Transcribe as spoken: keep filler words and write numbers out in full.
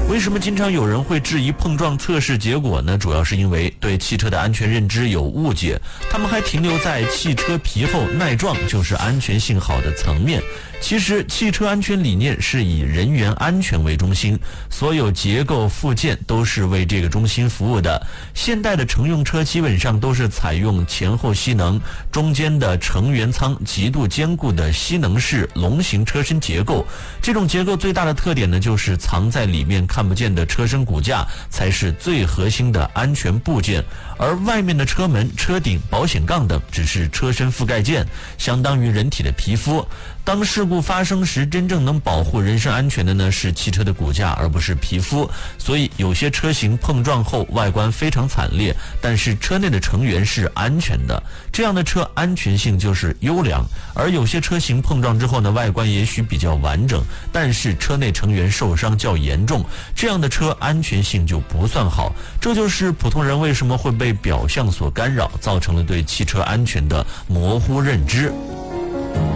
为什么经常有人会质疑碰撞测试结果呢？主要是因为对汽车的安全认知有误解，他们还停留在汽车皮厚耐撞就是安全性好的层面。其实汽车安全理念是以人员安全为中心，所有结构附件都是为这个中心服务的。现代的乘用车基本上都是采用前后吸能，中间的成员舱极度坚固的吸能式龙形车身结构。这种结构最大的特点呢，就是藏在里面看不见的车身骨架才是最核心的安全部件，而外面的车门、车顶、保险杠等只是车身覆盖件，相当于人体的皮肤。当事故发生时，真正能保护人身安全的呢是汽车的骨架，而不是皮肤。所以有些车型碰撞后外观非常惨烈，但是车内的成员是安全的，这样的车安全性就是优良。而有些车型碰撞之后呢，外观也许比较完整，但是车内成员受伤较严重，这样的车安全性就不算好。这就是普通人为什么会被表象所干扰，造成了对汽车安全的模糊认知。